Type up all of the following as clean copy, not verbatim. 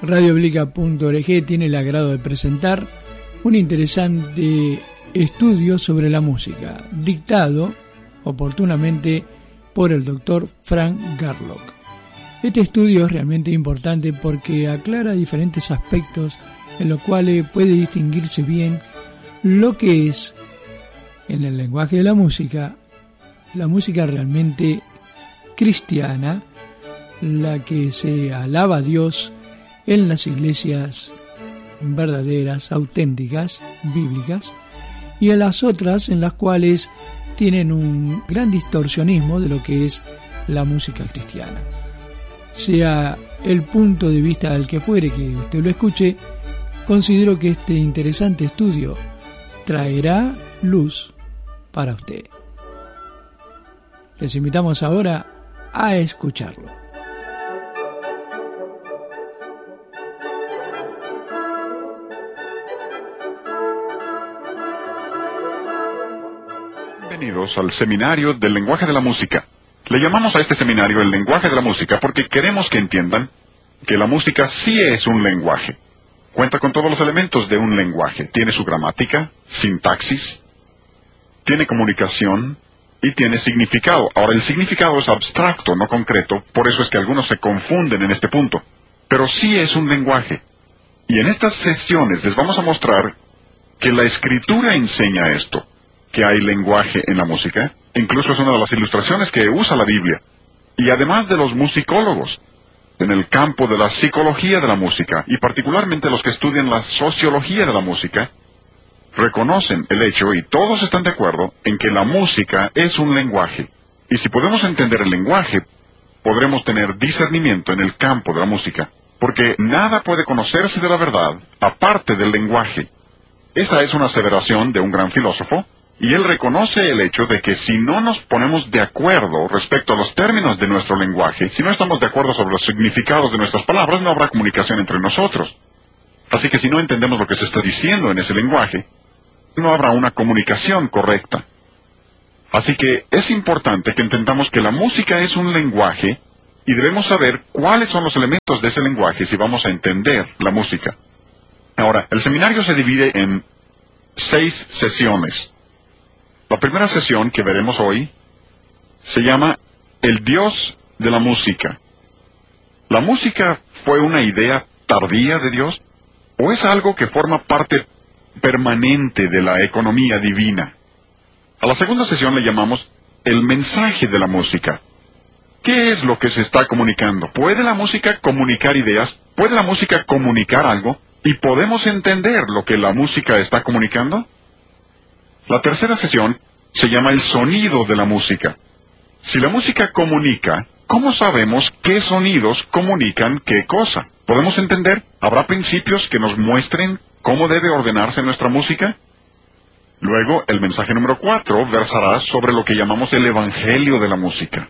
radioblica.org tiene el agrado de presentar un interesante estudio sobre la música, dictado oportunamente por el doctor Frank Garlock. Este estudio es realmente importante porque aclara diferentes aspectos en los cuales puede distinguirse bien lo que es, en el lenguaje de la música realmente cristiana, la que se alaba a Dios en las iglesias verdaderas, auténticas, bíblicas, y en las otras en las cuales tienen un gran distorsionismo de lo que es la música cristiana. Sea el punto de vista del que fuere que usted lo escuche, considero que este interesante estudio traerá luz para usted. Les invitamos ahora a escucharlo. Bienvenidos al Seminario del Lenguaje de la Música. Le llamamos a este seminario el Lenguaje de la Música porque queremos que entiendan que la música sí es un lenguaje. Cuenta con todos los elementos de un lenguaje. Tiene su gramática, sintaxis, tiene comunicación y tiene significado. Ahora, el significado es abstracto, no concreto, por eso es que algunos se confunden en este punto. Pero sí es un lenguaje. Y en estas sesiones les vamos a mostrar que la Escritura enseña esto, que hay lenguaje en la música. Incluso es una de las ilustraciones que usa la Biblia. Y además de los musicólogos, en el campo de la psicología de la música, y particularmente los que estudian la sociología de la música, reconocen el hecho, y todos están de acuerdo, en que la música es un lenguaje. Y si podemos entender el lenguaje, podremos tener discernimiento en el campo de la música, porque nada puede conocerse de la verdad aparte del lenguaje. Esa es una aseveración de un gran filósofo, y él reconoce el hecho de que si no nos ponemos de acuerdo respecto a los términos de nuestro lenguaje, si no estamos de acuerdo sobre los significados de nuestras palabras, no habrá comunicación entre nosotros. Así que si no entendemos lo que se está diciendo en ese lenguaje, no habrá una comunicación correcta. Así que es importante que entendamos que la música es un lenguaje y debemos saber cuáles son los elementos de ese lenguaje si vamos a entender la música. Ahora, el seminario se divide en 6 sesiones. La primera sesión que veremos hoy se llama El Dios de la Música. ¿La música fue una idea tardía de Dios o es algo que forma parte permanente de la economía divina? A la segunda sesión le llamamos El Mensaje de la Música. ¿Qué es lo que se está comunicando? ¿Puede la música comunicar ideas? ¿Puede la música comunicar algo? ¿Y podemos entender lo que la música está comunicando? La tercera sesión se llama El Sonido de la Música. Si la música comunica, ¿cómo sabemos qué sonidos comunican qué cosa? ¿Podemos entender? ¿Habrá principios que nos muestren cómo debe ordenarse nuestra música? Luego, el mensaje número 4 versará sobre lo que llamamos el Evangelio de la música.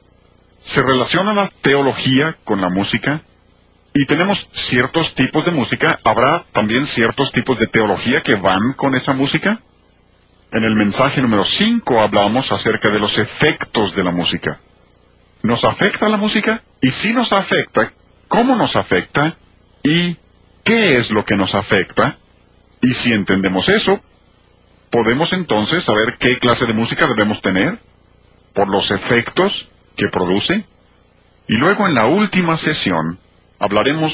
¿Se relaciona la teología con la música? Y tenemos ciertos tipos de música. ¿Habrá también ciertos tipos de teología que van con esa música? En el mensaje número 5 hablamos acerca de los efectos de la música. ¿Nos afecta la música? Y si nos afecta, ¿cómo nos afecta? ¿Y qué es lo que nos afecta? Y si entendemos eso, podemos entonces saber qué clase de música debemos tener por los efectos que produce. Y luego en la última sesión, hablaremos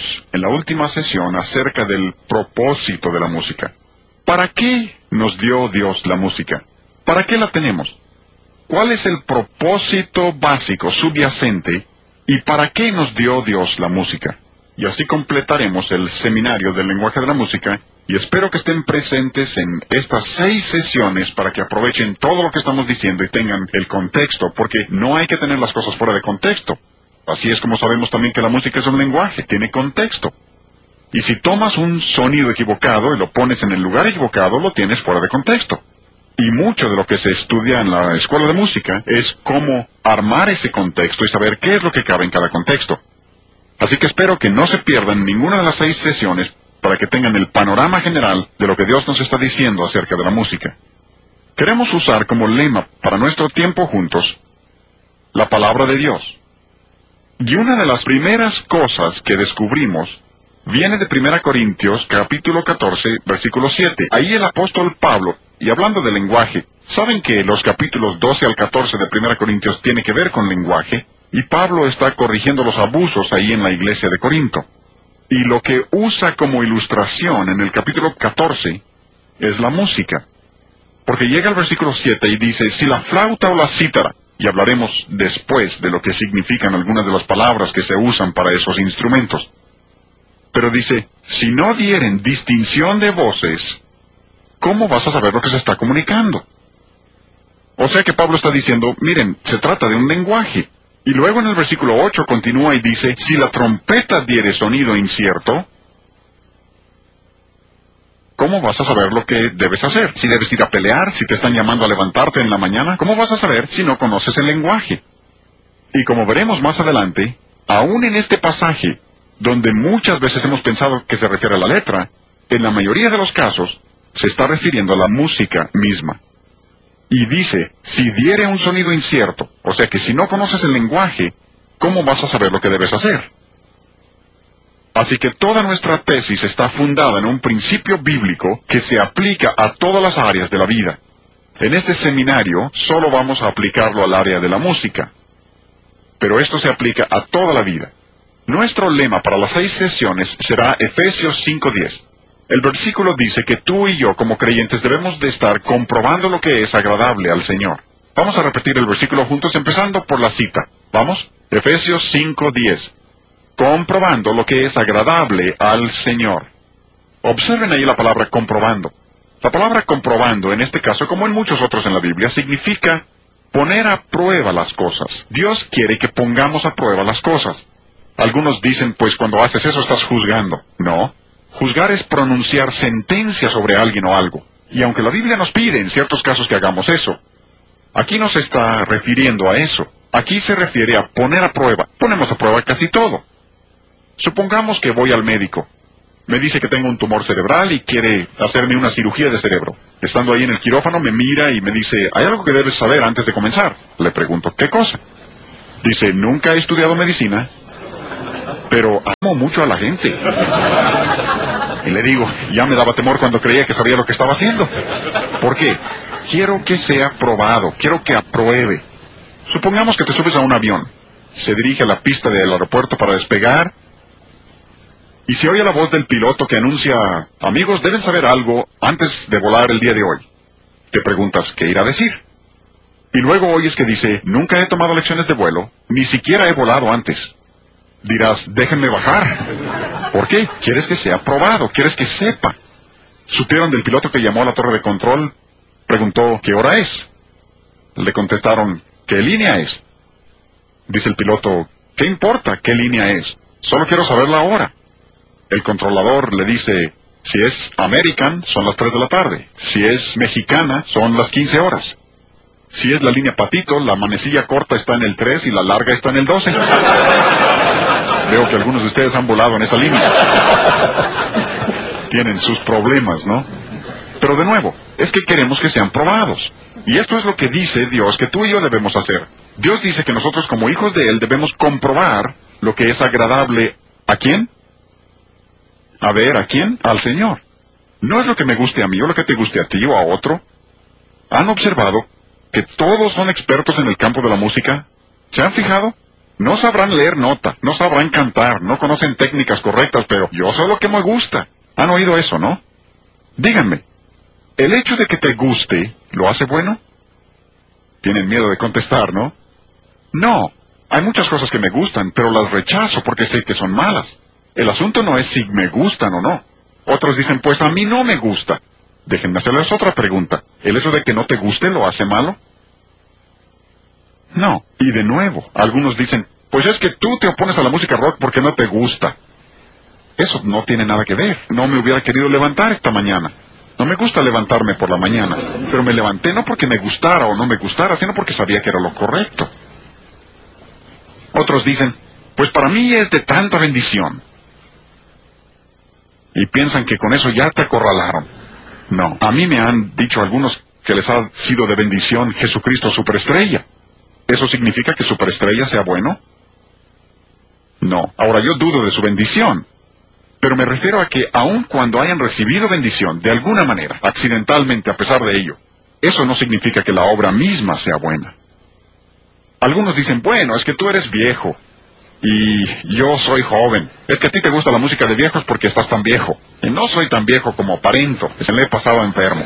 acerca del propósito de la música. ¿Para qué nos dio Dios la música? ¿Para qué la tenemos? ¿Cuál es el propósito básico, subyacente, y para qué nos dio Dios la música? Y así completaremos el seminario del lenguaje de la música, y espero que estén presentes en estas 6 sesiones para que aprovechen todo lo que estamos diciendo y tengan el contexto, porque no hay que tener las cosas fuera de contexto. Así es como sabemos también que la música es un lenguaje, tiene contexto. Y si tomas un sonido equivocado y lo pones en el lugar equivocado, lo tienes fuera de contexto. Y mucho de lo que se estudia en la escuela de música es cómo armar ese contexto y saber qué es lo que cabe en cada contexto. Así que espero que no se pierdan ninguna de las 6 sesiones para que tengan el panorama general de lo que Dios nos está diciendo acerca de la música. Queremos usar como lema para nuestro tiempo juntos la palabra de Dios. Y una de las primeras cosas que descubrimos Viene de 1 Corintios, capítulo 14, versículo 7. Ahí el apóstol Pablo, y hablando de lenguaje, ¿saben que los capítulos 12 al 14 de 1 Corintios tiene que ver con lenguaje? Y Pablo está corrigiendo los abusos ahí en la iglesia de Corinto. Y lo que usa como ilustración en el capítulo 14 es la música. Porque llega al versículo 7 y dice, si la flauta o la cítara, y hablaremos después de lo que significan algunas de las palabras que se usan para esos instrumentos. Pero dice, si no dieren distinción de voces, ¿cómo vas a saber lo que se está comunicando? O sea que Pablo está diciendo, miren, se trata de un lenguaje. Y luego en el versículo 8 continúa y dice, si la trompeta diere sonido incierto, ¿cómo vas a saber lo que debes hacer? Si debes ir a pelear, si te están llamando a levantarte en la mañana, ¿cómo vas a saber si no conoces el lenguaje? Y como veremos más adelante, aún en este pasaje, donde muchas veces hemos pensado que se refiere a la letra, en la mayoría de los casos, se está refiriendo a la música misma. Y dice, si diere un sonido incierto, o sea que si no conoces el lenguaje, ¿cómo vas a saber lo que debes hacer? Así que toda nuestra tesis está fundada en un principio bíblico que se aplica a todas las áreas de la vida. En este seminario solo vamos a aplicarlo al área de la música, pero esto se aplica a toda la vida. Nuestro lema para las 6 sesiones será Efesios 5:10. El versículo dice que tú y yo como creyentes debemos de estar comprobando lo que es agradable al Señor. Vamos a repetir el versículo juntos empezando por la cita. ¿Vamos? Efesios 5:10. Comprobando lo que es agradable al Señor. Observen ahí la palabra comprobando. La palabra comprobando, en este caso, como en muchos otros en la Biblia, significa poner a prueba las cosas. Dios quiere que pongamos a prueba las cosas. Algunos dicen, pues cuando haces eso estás juzgando. No. Juzgar es pronunciar sentencia sobre alguien o algo. Y aunque la Biblia nos pide en ciertos casos que hagamos eso, aquí no se está refiriendo a eso. Aquí se refiere a poner a prueba. Ponemos a prueba casi todo. Supongamos que voy al médico. Me dice que tengo un tumor cerebral y quiere hacerme una cirugía de cerebro. Estando ahí en el quirófano me mira y me dice, hay algo que debes saber antes de comenzar. Le pregunto, ¿qué cosa? Dice, nunca he estudiado medicina, pero amo mucho a la gente. Y le digo, ya me daba temor cuando creía que sabía lo que estaba haciendo. ¿Por qué? Quiero que sea probado, quiero que apruebe. Supongamos que te subes a un avión. Se dirige a la pista del aeropuerto para despegar. Y se oye la voz del piloto que anuncia, amigos, deben saber algo antes de volar el día de hoy. Te preguntas, ¿qué irá a decir? Y luego oyes que dice, nunca he tomado lecciones de vuelo, ni siquiera he volado antes. Dirás, déjenme bajar. ¿Por qué? Quieres que sea probado, quieres que sepa. ¿Supieron del piloto que llamó a la torre de control? Preguntó, ¿qué hora es? Le contestaron, ¿qué línea es? Dice el piloto, ¿qué importa qué línea es? Solo quiero saber la hora. El controlador le dice, si es American, son las 3 de la tarde. Si es mexicana, son las 15 horas. Si es la línea Patito, la manecilla corta está en el 3 y la larga está en el 12. Veo que algunos de ustedes han volado en esa línea. Tienen sus problemas, ¿no? Pero de nuevo, es que queremos que sean probados. Y esto es lo que dice Dios que tú y yo debemos hacer. Dios dice que nosotros como hijos de Él debemos comprobar lo que es agradable. ¿A quién? A ver, ¿a quién? Al Señor. No es lo que me guste a mí o lo que te guste a ti o a otro. ¿Han observado que todos son expertos en el campo de la música? ¿Se han fijado? No sabrán leer nota, no sabrán cantar, no conocen técnicas correctas, pero yo sé lo que me gusta. ¿Han oído eso, no? Díganme, ¿el hecho de que te guste lo hace bueno? Tienen miedo de contestar, ¿no? No, hay muchas cosas que me gustan, pero las rechazo porque sé que son malas. El asunto no es si me gustan o no. Otros dicen, pues a mí no me gusta. Déjenme hacerles otra pregunta. ¿El hecho de que no te guste lo hace malo? No. Y de nuevo, algunos dicen, pues es que tú te opones a la música rock porque no te gusta. Eso no tiene nada que ver. No me hubiera querido levantar esta mañana. No me gusta levantarme por la mañana, pero me levanté no porque me gustara o no me gustara, sino porque sabía que era lo correcto. Otros dicen, pues para mí es de tanta bendición. Y piensan que con eso ya te acorralaron. No, a mí me han dicho algunos que les ha sido de bendición Jesucristo superestrella. ¿Eso significa que superestrella sea bueno? No, ahora yo dudo de su bendición. Pero me refiero a que aun cuando hayan recibido bendición, de alguna manera, accidentalmente a pesar de ello, eso no significa que la obra misma sea buena. Algunos dicen, bueno, es que tú eres viejo, y yo soy joven. Es que a ti te gusta la música de viejos porque estás tan viejo. Y no soy tan viejo como aparento, se me he pasado enfermo.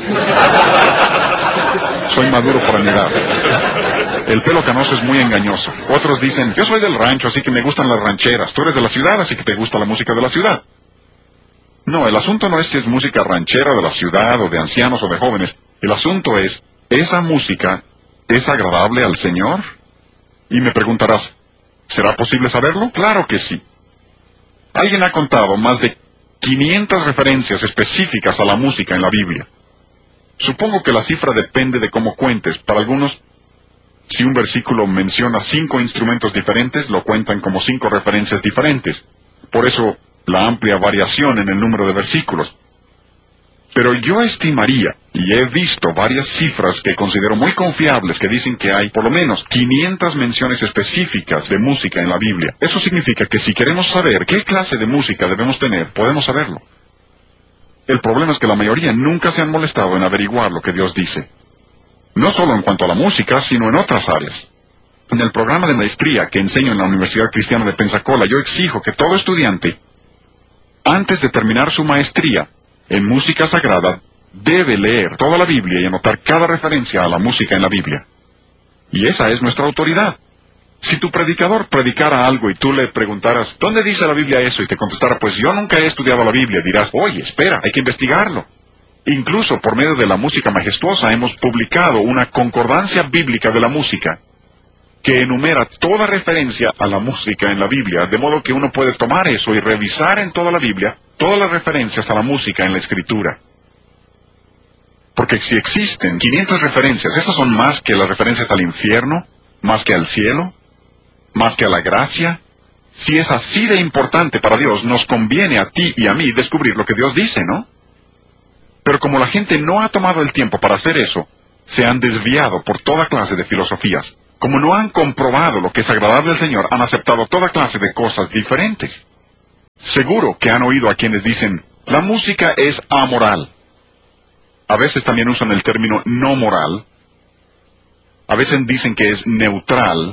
Soy maduro por mi edad. El pelo canoso es muy engañoso. Otros dicen, yo soy del rancho, así que me gustan las rancheras. Tú eres de la ciudad, así que te gusta la música de la ciudad. No, el asunto no es si es música ranchera de la ciudad, o de ancianos, o de jóvenes. El asunto es, ¿esa música es agradable al Señor? Y me preguntarás, ¿será posible saberlo? Claro que sí. Alguien ha contado más de 500 referencias específicas a la música en la Biblia. Supongo que la cifra depende de cómo cuentes. Para algunos, si un versículo menciona 5 instrumentos diferentes, lo cuentan como 5 referencias diferentes. Por eso, la amplia variación en el número de versículos. Pero yo estimaría, y he visto varias cifras que considero muy confiables que dicen que hay por lo menos 500 menciones específicas de música en la Biblia. Eso significa que si queremos saber qué clase de música debemos tener, podemos saberlo. El problema es que la mayoría nunca se han molestado en averiguar lo que Dios dice. No solo en cuanto a la música, sino en otras áreas. En el programa de maestría que enseño en la Universidad Cristiana de Pensacola, yo exijo que todo estudiante, antes de terminar su maestría en música sagrada, debe leer toda la Biblia y anotar cada referencia a la música en la Biblia. Y esa es nuestra autoridad. Si tu predicador predicara algo y tú le preguntaras, ¿dónde dice la Biblia eso? Y te contestara, pues yo nunca he estudiado la Biblia, dirás, oye, espera, hay que investigarlo. Incluso por medio de la música majestuosa hemos publicado una concordancia bíblica de la música que enumera toda referencia a la música en la Biblia, de modo que uno puede tomar eso y revisar en toda la Biblia todas las referencias a la música en la Escritura. Porque si existen 500 referencias, esas son más que las referencias al infierno, más que al cielo, más que a la gracia. Si es así de importante para Dios, nos conviene a ti y a mí descubrir lo que Dios dice, ¿no? Pero como la gente no ha tomado el tiempo para hacer eso, se han desviado por toda clase de filosofías. Como no han comprobado lo que es agradable al Señor, han aceptado toda clase de cosas diferentes. Seguro que han oído a quienes dicen, la música es amoral. A veces también usan el término no moral. A veces dicen que es neutral.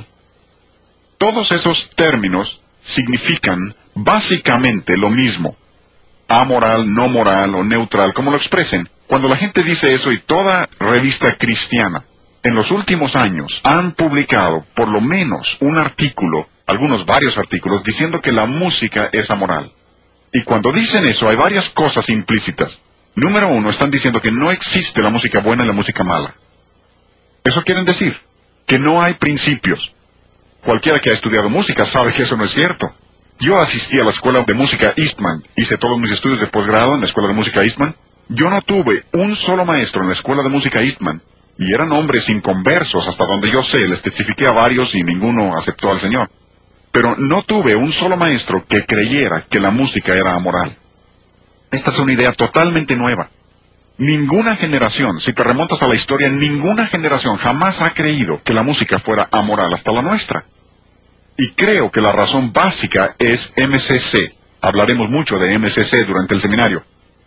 Todos esos términos significan básicamente lo mismo. Amoral, no moral o neutral, como lo expresen. Cuando la gente dice eso, y toda revista cristiana en los últimos años han publicado por lo menos un artículo, varios artículos, diciendo que la música es amoral. Y cuando dicen eso hay varias cosas implícitas. Número 1, están diciendo que no existe la música buena y la música mala. Eso quieren decir que no hay principios. Cualquiera que ha estudiado música sabe que eso no es cierto. Yo asistí a la escuela de música Eastman, hice todos mis estudios de posgrado en la escuela de música Eastman. Yo no tuve un solo maestro en la escuela de música Eastman, y eran hombres inconversos, hasta donde yo sé, les testifiqué a varios y ninguno aceptó al Señor. Pero no tuve un solo maestro que creyera que la música era amoral. Esta es una idea totalmente nueva. Ninguna generación, si te remontas a la historia, ninguna generación jamás ha creído que la música fuera amoral hasta la nuestra. Y creo que la razón básica es MCC. Hablaremos mucho de MCC durante el seminario.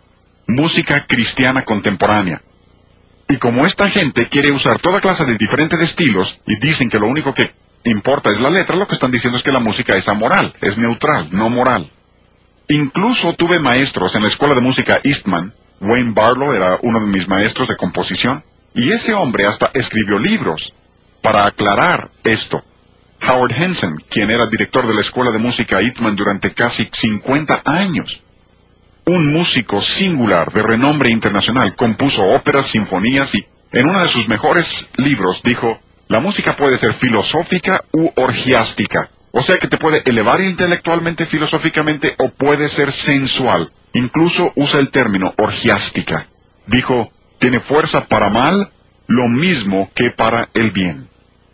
Música cristiana contemporánea. Y como esta gente quiere usar toda clase de diferentes estilos y dicen que lo único que importa es la letra, lo que están diciendo es que la música es amoral, es neutral, no moral. Incluso tuve maestros en la escuela de música Eastman. Wayne Barlow era uno de mis maestros de composición, y ese hombre hasta escribió libros para aclarar esto. Howard Henson, quien era director de la escuela de música Eastman durante casi 50 años. Un músico singular de renombre internacional, compuso óperas, sinfonías y en uno de sus mejores libros dijo, la música puede ser filosófica u orgiástica, o sea que te puede elevar intelectualmente, filosóficamente, o puede ser sensual. Incluso usa el término orgiástica. Dijo, tiene fuerza para mal, lo mismo que para el bien.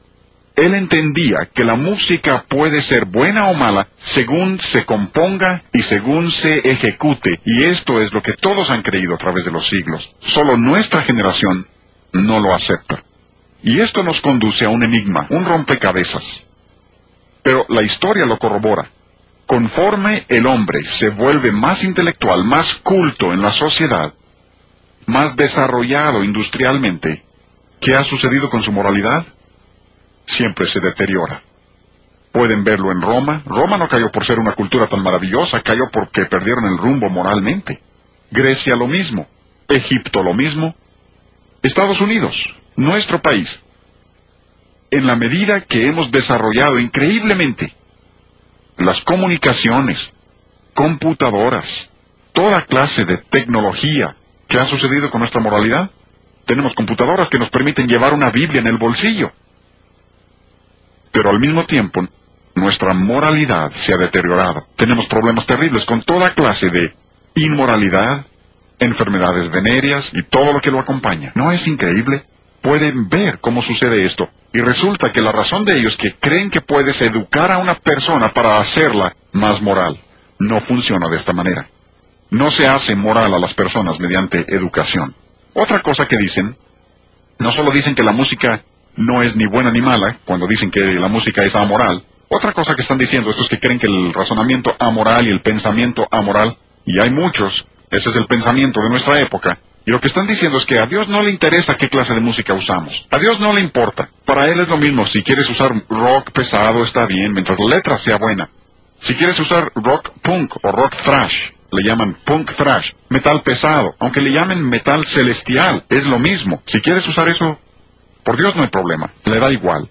Él entendía que la música puede ser buena o mala según se componga y según se ejecute, y esto es lo que todos han creído a través de los siglos. Solo nuestra generación no lo acepta. Y esto nos conduce a un enigma, un rompecabezas. Pero la historia lo corrobora. Conforme el hombre se vuelve más intelectual, más culto en la sociedad, más desarrollado industrialmente, ¿qué ha sucedido con su moralidad? Siempre se deteriora. Pueden verlo en Roma. Roma no cayó por ser una cultura tan maravillosa, cayó porque perdieron el rumbo moralmente. Grecia lo mismo. Egipto lo mismo. Estados Unidos, nuestro país. En la medida que hemos desarrollado increíblemente las comunicaciones, computadoras, toda clase de tecnología, ¿qué ha sucedido con nuestra moralidad? Tenemos computadoras que nos permiten llevar una Biblia en el bolsillo. Pero al mismo tiempo, nuestra moralidad se ha deteriorado. Tenemos problemas terribles con toda clase de inmoralidad, enfermedades venéreas y todo lo que lo acompaña. ¿No es increíble? Pueden ver cómo sucede esto. Y resulta que la razón de ello es que creen que puedes educar a una persona para hacerla más moral. No funciona de esta manera. No se hace moral a las personas mediante educación. Otra cosa que dicen, no solo dicen que la música no es ni buena ni mala, cuando dicen que la música es amoral. Otra cosa que están diciendo estos que creen que el razonamiento amoral y el pensamiento amoral, y hay muchos, ese es el pensamiento de nuestra época, y lo que están diciendo es que a Dios no le interesa qué clase de música usamos. A Dios no le importa. Para Él es lo mismo. Si quieres usar rock pesado, está bien, mientras la letra sea buena. Si quieres usar rock punk o rock thrash, le llaman punk thrash, metal pesado, aunque le llamen metal celestial, es lo mismo. Si quieres usar eso, por Dios no hay problema, le da igual.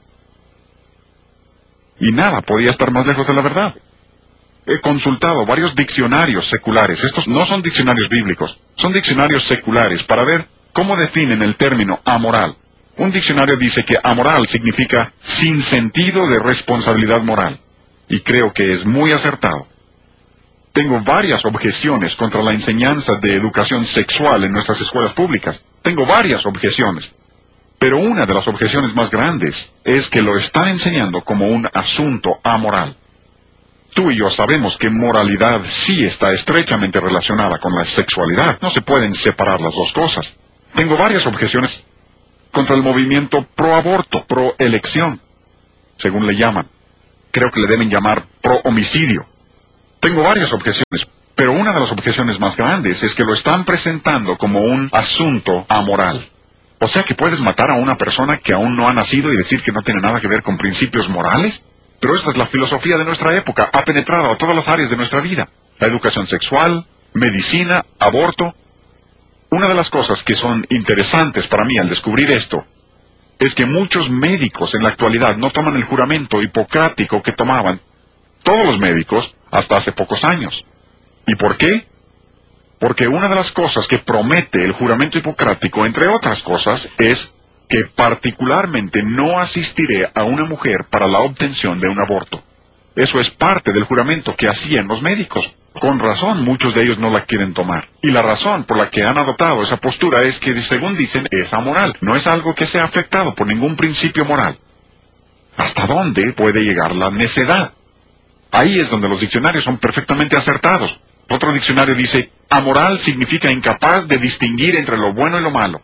Y nada podía estar más lejos de la verdad. He consultado varios diccionarios seculares. Estos no son diccionarios bíblicos, son diccionarios seculares para ver cómo definen el término amoral. Un diccionario dice que amoral significa sin sentido de responsabilidad moral. Y creo que es muy acertado. Tengo varias objeciones contra la enseñanza de educación sexual en nuestras escuelas públicas. Tengo varias objeciones. Pero una de las objeciones más grandes es que lo están enseñando como un asunto amoral. Tú y yo sabemos que moralidad sí está estrechamente relacionada con la sexualidad. No se pueden separar las dos cosas. Tengo varias objeciones contra el movimiento pro-aborto, pro-elección, según le llaman. Creo que le deben llamar pro-homicidio. Tengo varias objeciones, pero una de las objeciones más grandes es que lo están presentando como un asunto amoral. O sea que puedes matar a una persona que aún no ha nacido y decir que no tiene nada que ver con principios morales. Pero esta es la filosofía de nuestra época, ha penetrado a todas las áreas de nuestra vida. La educación sexual, medicina, aborto. Una de las cosas que son interesantes para mí al descubrir esto, es que muchos médicos en la actualidad no toman el juramento hipocrático que tomaban todos los médicos hasta hace pocos años. ¿Y por qué? Porque una de las cosas que promete el juramento hipocrático, entre otras cosas, es que particularmente no asistiré a una mujer para la obtención de un aborto. Eso es parte del juramento que hacían los médicos. Con razón, muchos de ellos no la quieren tomar. Y la razón por la que han adoptado esa postura es que, según dicen, es amoral. No es algo que sea afectado por ningún principio moral. ¿Hasta dónde puede llegar la necedad? Ahí es donde los diccionarios son perfectamente acertados. Otro diccionario dice, amoral significa incapaz de distinguir entre lo bueno y lo malo.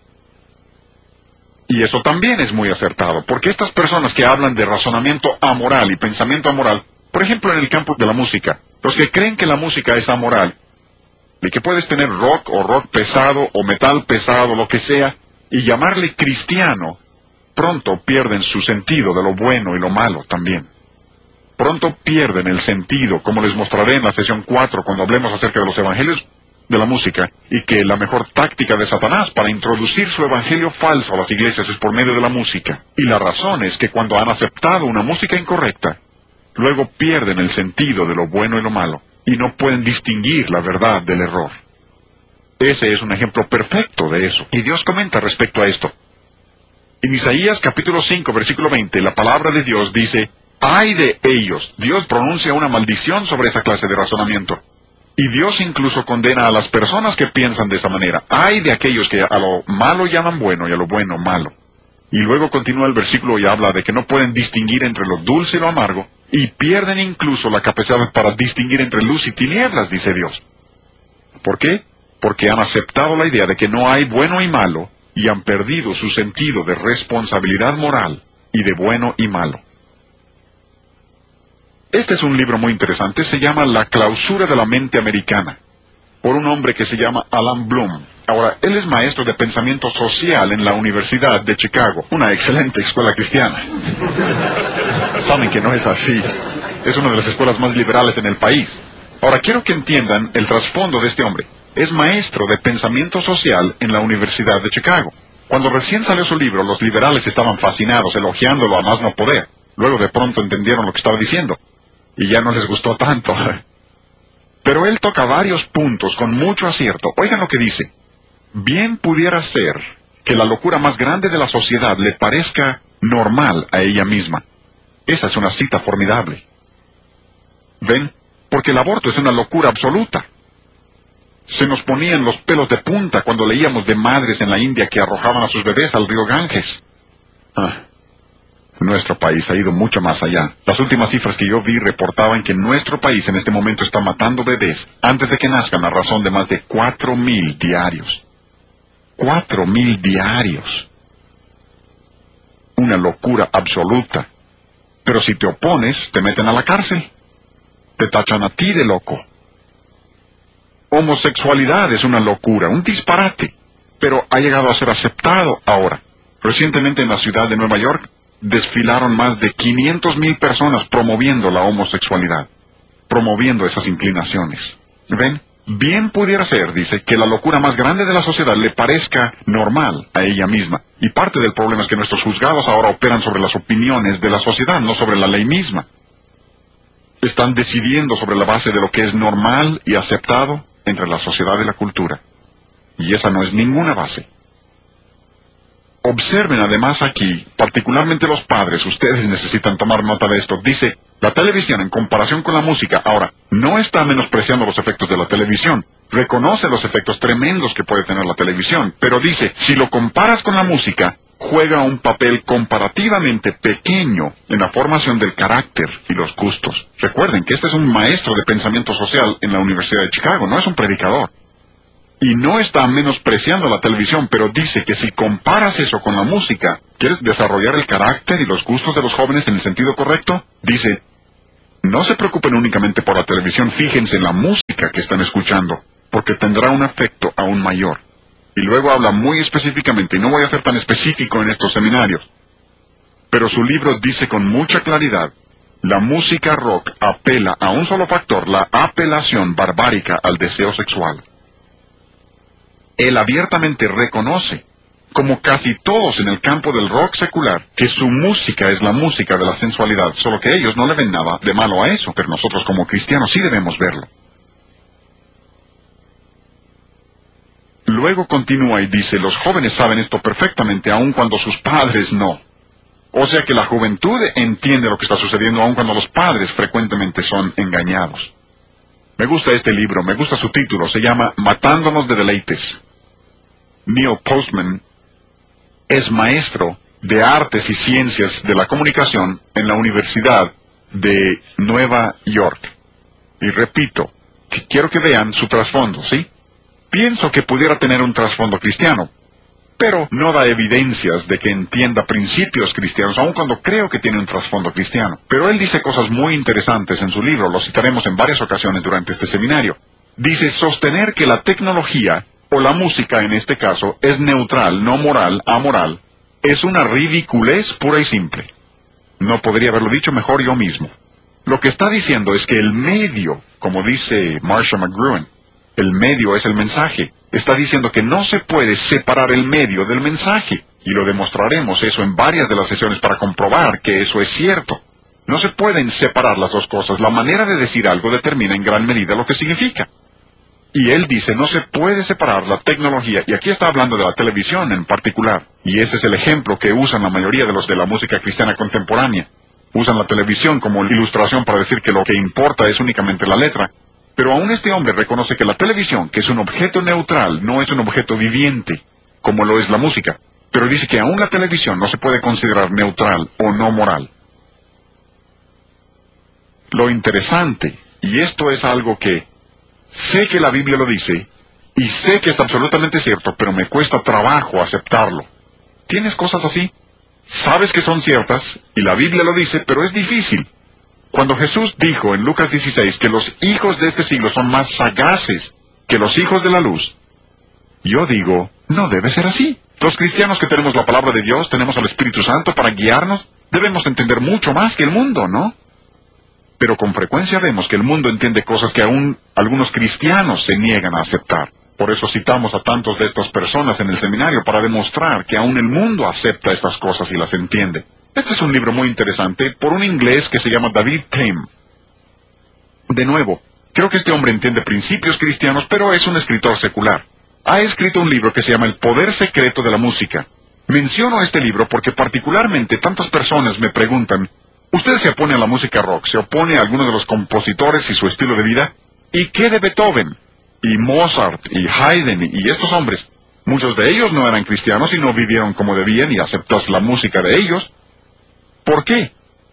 Y eso también es muy acertado, porque estas personas que hablan de razonamiento amoral y pensamiento amoral, por ejemplo en el campo de la música, los que creen que la música es amoral, y que puedes tener rock o rock pesado o metal pesado, lo que sea, y llamarle cristiano, pronto pierden su sentido de lo bueno y lo malo también. Pronto pierden el sentido, como les mostraré en la sesión 4 cuando hablemos acerca de los evangelios de la música, y que la mejor táctica de Satanás para introducir su evangelio falso a las iglesias es por medio de la música. Y la razón es que cuando han aceptado una música incorrecta, luego pierden el sentido de lo bueno y lo malo, y no pueden distinguir la verdad del error. Ese es un ejemplo perfecto de eso, y Dios comenta respecto a esto. En Isaías capítulo 5, versículo 20, la palabra de Dios dice, ¡ay de ellos! Dios pronuncia una maldición sobre esa clase de razonamiento. Y Dios incluso condena a las personas que piensan de esa manera. ¡Ay de aquellos que a lo malo llaman bueno y a lo bueno malo! Y luego continúa el versículo y habla de que no pueden distinguir entre lo dulce y lo amargo, y pierden incluso la capacidad para distinguir entre luz y tinieblas, dice Dios. ¿Por qué? Porque han aceptado la idea de que no hay bueno y malo, y han perdido su sentido de responsabilidad moral y de bueno y malo. Este es un libro muy interesante, se llama La clausura de la mente americana, por un hombre que se llama Alan Bloom. Ahora, él es maestro de pensamiento social en la Universidad de Chicago, una excelente escuela cristiana. Saben que no es así. Es una de las escuelas más liberales en el país. Ahora, quiero que entiendan el trasfondo de este hombre. Es maestro de pensamiento social en la Universidad de Chicago. Cuando recién salió su libro, los liberales estaban fascinados, elogiándolo a más no poder. Luego de pronto entendieron lo que estaba diciendo, y ya no les gustó tanto. Pero él toca varios puntos con mucho acierto. Oigan lo que dice. Bien pudiera ser que la locura más grande de la sociedad le parezca normal a ella misma. Esa es una cita formidable. ¿Ven? Porque el aborto es una locura absoluta. Se nos ponían los pelos de punta cuando leíamos de madres en la India que arrojaban a sus bebés al río Ganges. Nuestro país ha ido mucho más allá. Las últimas cifras que yo vi reportaban que nuestro país en este momento está matando bebés antes de que nazcan a razón de más de 4,000 diarios. 4,000 diarios. Una locura absoluta. Pero si te opones, te meten a la cárcel. Te tachan a ti de loco. Homosexualidad es una locura, un disparate, pero ha llegado a ser aceptado ahora. Recientemente en la ciudad de Nueva York desfilaron más de 500,000 personas promoviendo la homosexualidad, promoviendo esas inclinaciones. ¿Ven? Bien pudiera ser, dice, que la locura más grande de la sociedad le parezca normal a ella misma. Y parte del problema es que nuestros juzgados ahora operan sobre las opiniones de la sociedad, no sobre la ley misma. Están decidiendo sobre la base de lo que es normal y aceptado entre la sociedad y la cultura. Y esa no es ninguna base. Observen además aquí, particularmente los padres, ustedes necesitan tomar nota de esto. Dice, la televisión en comparación con la música, ahora, no está menospreciando los efectos de la televisión. Reconoce los efectos tremendos que puede tener la televisión, pero dice, si lo comparas con la música, juega un papel comparativamente pequeño en la formación del carácter y los gustos. Recuerden que este es un maestro de pensamiento social en la Universidad de Chicago, no es un predicador. Y no está menospreciando la televisión, pero dice que si comparas eso con la música, ¿quieres desarrollar el carácter y los gustos de los jóvenes en el sentido correcto? Dice, no se preocupen únicamente por la televisión, fíjense en la música que están escuchando, porque tendrá un efecto aún mayor. Y luego habla muy específicamente, y no voy a ser tan específico en estos seminarios, pero su libro dice con mucha claridad, la música rock apela a un solo factor, la apelación barbárica al deseo sexual. Él abiertamente reconoce, como casi todos en el campo del rock secular, que su música es la música de la sensualidad, solo que ellos no le ven nada de malo a eso, pero nosotros como cristianos sí debemos verlo. Luego continúa y dice, los jóvenes saben esto perfectamente, aun cuando sus padres no. O sea que la juventud entiende lo que está sucediendo, aun cuando los padres frecuentemente son engañados. Me gusta este libro, me gusta su título, se llama Matándonos de deleites. Neil Postman es maestro de artes y ciencias de la comunicación en la Universidad de Nueva York. Y repito, que quiero que vean su trasfondo, ¿sí? Pienso que pudiera tener un trasfondo cristiano, pero no da evidencias de que entienda principios cristianos, aun cuando creo que tiene un trasfondo cristiano. Pero él dice cosas muy interesantes en su libro, lo citaremos en varias ocasiones durante este seminario. Dice, sostener que la tecnología, o la música en este caso, es neutral, no moral, amoral, es una ridiculez pura y simple. No podría haberlo dicho mejor yo mismo. Lo que está diciendo es que el medio, como dice Marshall McLuhan, el medio es el mensaje. Está diciendo que no se puede separar el medio del mensaje. Y lo demostraremos eso en varias de las sesiones para comprobar que eso es cierto. No se pueden separar las dos cosas. La manera de decir algo determina en gran medida lo que significa. Y él dice, no se puede separar la tecnología, y aquí está hablando de la televisión en particular, y ese es el ejemplo que usan la mayoría de los de la música cristiana contemporánea. Usan la televisión como ilustración para decir que lo que importa es únicamente la letra. Pero aún este hombre reconoce que la televisión, que es un objeto neutral, no es un objeto viviente, como lo es la música. Pero dice que aún la televisión no se puede considerar neutral o no moral. Lo interesante, y esto es algo que sé que la Biblia lo dice, y sé que es absolutamente cierto, pero me cuesta trabajo aceptarlo. ¿Tienes cosas así? Sabes que son ciertas, y la Biblia lo dice, pero es difícil. Cuando Jesús dijo en Lucas 16 que los hijos de este siglo son más sagaces que los hijos de la luz, yo digo, no debe ser así. Los cristianos que tenemos la palabra de Dios, tenemos al Espíritu Santo para guiarnos, debemos entender mucho más que el mundo, ¿no? Pero con frecuencia vemos que el mundo entiende cosas que aún algunos cristianos se niegan a aceptar. Por eso citamos a tantos de estas personas en el seminario para demostrar que aún el mundo acepta estas cosas y las entiende. Este es un libro muy interesante por un inglés que se llama David Tame. De nuevo, creo que este hombre entiende principios cristianos, pero es un escritor secular. Ha escrito un libro que se llama El Poder Secreto de la Música. Menciono este libro porque particularmente tantas personas me preguntan, ¿usted se opone a la música rock? ¿Se opone a alguno de los compositores y su estilo de vida? ¿Y qué de Beethoven? Y Mozart, y Haydn, y estos hombres? Muchos de ellos no eran cristianos y no vivieron como debían y aceptas la música de ellos. ¿Por qué?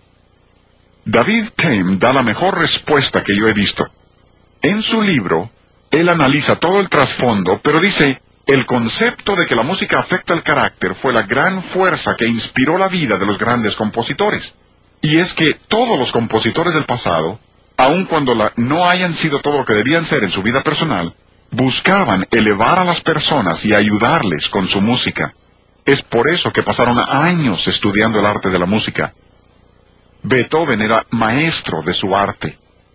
David Tame da la mejor respuesta que yo he visto. En su libro, él analiza todo el trasfondo, pero dice, el concepto de que la música afecta el carácter fue la gran fuerza que inspiró la vida de los grandes compositores. Y es que todos los compositores del pasado, aun cuando no hayan sido todo lo que debían ser en su vida personal, buscaban elevar a las personas y ayudarles con su música. Es por eso que pasaron años estudiando el arte de la música. Beethoven era maestro de su arte.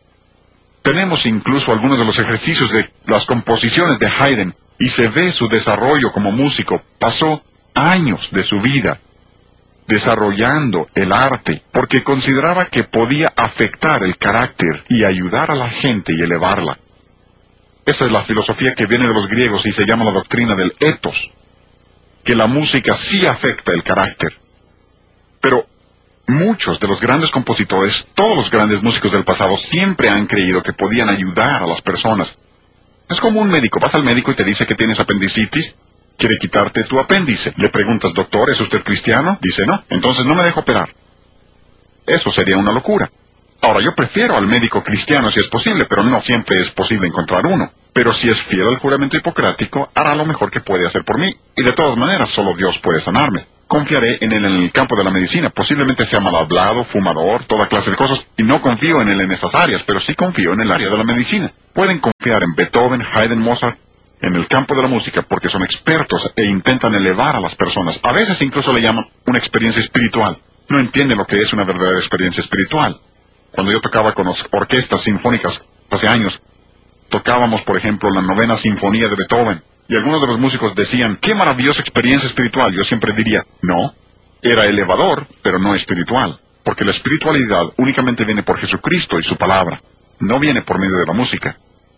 Tenemos incluso algunos de los ejercicios de las composiciones de Haydn, y se ve su desarrollo como músico. Pasó años de su vida desarrollando el arte, porque consideraba que podía afectar el carácter y ayudar a la gente y elevarla. Esa es la filosofía que viene de los griegos y se llama la doctrina del ethos, que la música sí afecta el carácter. Pero muchos de los grandes compositores, todos los grandes músicos del pasado, siempre han creído que podían ayudar a las personas. Es como un médico, vas al médico y te dice que tienes apendicitis, quiere quitarte tu apéndice. Le preguntas, doctor, ¿es usted cristiano? Dice, no, entonces no me dejo operar. Eso sería una locura. Ahora, yo prefiero al médico cristiano si es posible, pero no siempre es posible encontrar uno. Pero si es fiel al juramento hipocrático, hará lo mejor que puede hacer por mí. Y de todas maneras, solo Dios puede sanarme. Confiaré en él en el campo de la medicina. Posiblemente sea mal hablado, fumador, toda clase de cosas, y no confío en él en esas áreas, pero sí confío en el área de la medicina. Pueden confiar en Beethoven, Haydn, Mozart, en el campo de la música, porque son expertos e intentan elevar a las personas. A veces incluso le llaman una experiencia espiritual. No entienden lo que es una verdadera experiencia espiritual. Cuando yo tocaba con las orquestas sinfónicas hace años, tocábamos, por ejemplo, la 9ª Sinfonía de Beethoven, y algunos de los músicos decían, ¡qué maravillosa experiencia espiritual! Yo siempre diría, no, era elevador, pero no espiritual, porque la espiritualidad únicamente viene por Jesucristo y su palabra, no viene por medio de la música.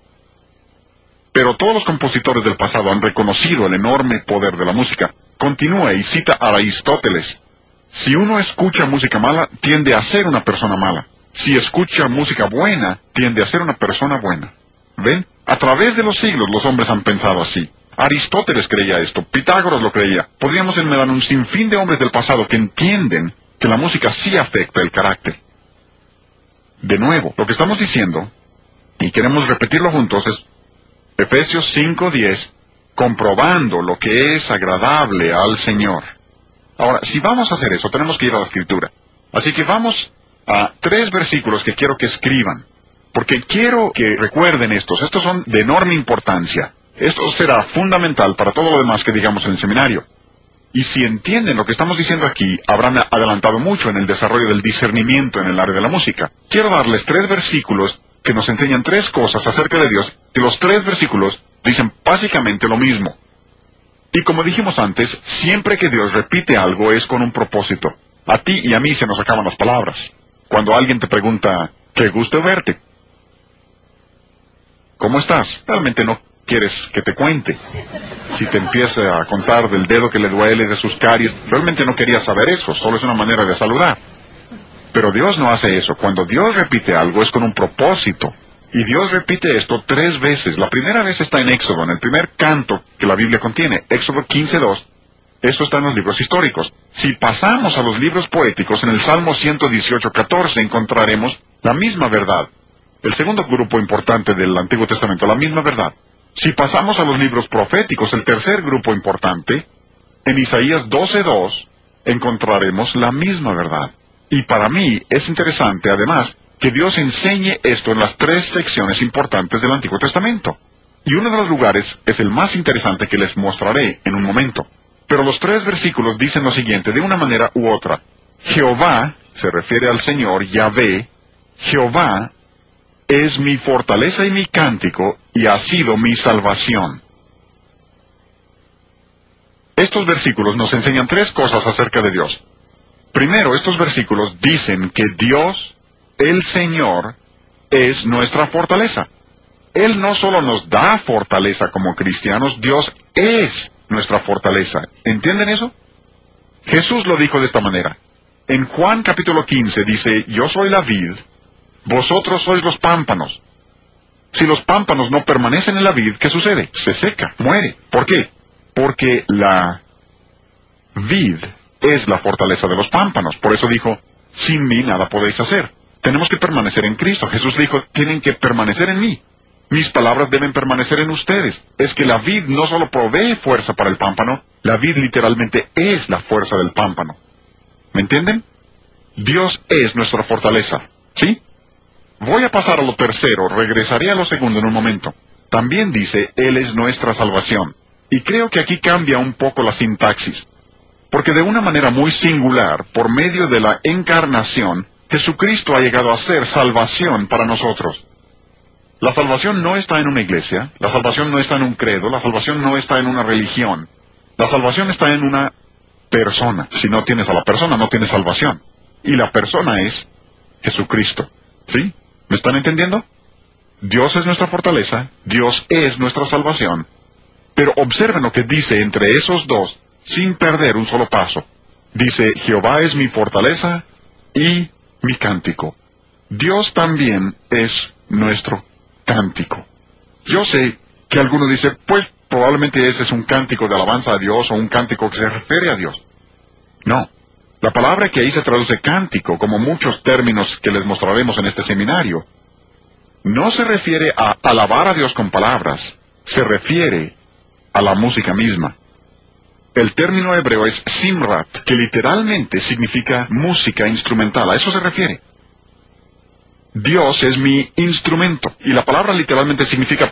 Pero todos los compositores del pasado han reconocido el enorme poder de la música. Continúa y cita a Aristóteles. Si uno escucha música mala, tiende a ser una persona mala. Si escucha música buena, tiende a ser una persona buena. ¿Ven? A través de los siglos los hombres han pensado así. Aristóteles creía esto, Pitágoras lo creía. Podríamos enumerar un sinfín de hombres del pasado que entienden que la música sí afecta el carácter. De nuevo, lo que estamos diciendo, y queremos repetirlo juntos, es Efesios 5:10, comprobando lo que es agradable al Señor. Ahora, si vamos a hacer eso, tenemos que ir a la Escritura. Así que vamos a 3 versículos que quiero que escriban, porque quiero que recuerden estos. Estos son de enorme importancia. Esto será fundamental para todo lo demás que digamos en el seminario. Y si entienden lo que estamos diciendo aquí, habrán adelantado mucho en el desarrollo del discernimiento en el área de la música. Quiero darles 3 versículos que nos enseñan 3 cosas acerca de Dios, y los 3 versículos dicen básicamente lo mismo. Y como dijimos antes, siempre que Dios repite algo es con un propósito. A ti y a mí se nos acaban las palabras. Cuando alguien te pregunta, qué gusto verte, ¿cómo estás? Realmente no quieres que te cuente. Si te empieza a contar del dedo que le duele, de sus caries, realmente no quería saber eso, solo es una manera de saludar. Pero Dios no hace eso. Cuando Dios repite algo es con un propósito. Y Dios repite esto 3 veces. La primera vez está en Éxodo, en el primer canto que la Biblia contiene, Éxodo 15:2. Esto está en los libros históricos. Si pasamos a los libros poéticos, en el Salmo 118:14 encontraremos la misma verdad. El segundo grupo importante del Antiguo Testamento, la misma verdad. Si pasamos a los libros proféticos, el tercer grupo importante, en Isaías 12:2, encontraremos la misma verdad. Y para mí es interesante, además, que Dios enseñe esto en las 3 secciones importantes del Antiguo Testamento. Y uno de los lugares es el más interesante que les mostraré en un momento. Pero los 3 versículos dicen lo siguiente, de una manera u otra. Jehová, se refiere al Señor, Yahvé, Jehová es mi fortaleza y mi cántico, y ha sido mi salvación. Estos versículos nos enseñan 3 cosas acerca de Dios. Primero, estos versículos dicen que Dios, el Señor, es nuestra fortaleza. Él no solo nos da fortaleza como cristianos, Dios es nuestra fortaleza. ¿Entienden eso? Jesús lo dijo de esta manera. En Juan capítulo 15 dice, yo soy la vid, vosotros sois los pámpanos. Si los pámpanos no permanecen en la vid, ¿qué sucede? Se seca, muere. ¿Por qué? Porque la vid es la fortaleza de los pámpanos. Por eso dijo, sin mí nada podéis hacer. Tenemos que permanecer en Cristo. Jesús dijo, tienen que permanecer en mí. Mis palabras deben permanecer en ustedes. Es que la vid no solo provee fuerza para el pámpano, la vid literalmente es la fuerza del pámpano. ¿Me entienden? Dios es nuestra fortaleza. ¿Sí? Voy a pasar a lo tercero, regresaré a lo segundo en un momento. También dice, Él es nuestra salvación. Y creo que aquí cambia un poco la sintaxis. Porque de una manera muy singular, por medio de la encarnación, Jesucristo ha llegado a ser salvación para nosotros. La salvación no está en una iglesia, la salvación no está en un credo, la salvación no está en una religión. La salvación está en una persona. Si no tienes a la persona, no tienes salvación. Y la persona es Jesucristo. ¿Sí? ¿Me están entendiendo? Dios es nuestra fortaleza, Dios es nuestra salvación. Pero observen lo que dice entre esos dos, sin perder un solo paso. Dice, Jehová es mi fortaleza y mi cántico. Dios también es nuestro cántico. Yo sé que alguno dice, pues probablemente ese es un cántico de alabanza a Dios o un cántico que se refiere a Dios. No. La palabra que ahí se traduce cántico, como muchos términos que les mostraremos en este seminario, no se refiere a alabar a Dios con palabras, se refiere a la música misma. El término hebreo es simrat, que literalmente significa música instrumental, a eso se refiere. Dios es mi instrumento, y la palabra literalmente significa